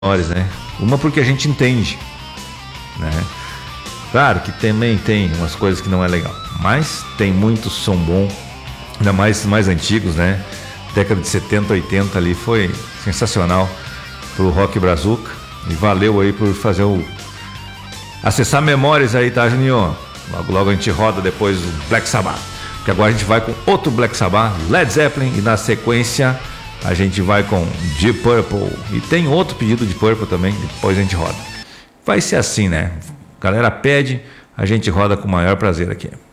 menores, né? Uma porque a gente entende, né? Claro que também tem umas coisas que não é legal, mas tem muito som bom, ainda mais antigos, né? Década de 70, 80 ali foi sensacional pro Rock Brazuca, e valeu aí por fazer acessar memórias aí, tá, Juninho? Logo a gente roda depois o Black Sabbath, porque agora a gente vai com outro Black Sabbath, Led Zeppelin, e na sequência a gente vai com Deep Purple. E tem outro pedido de Purple também, depois a gente roda. Vai ser assim, né? A galera pede, a gente roda com o maior prazer aqui.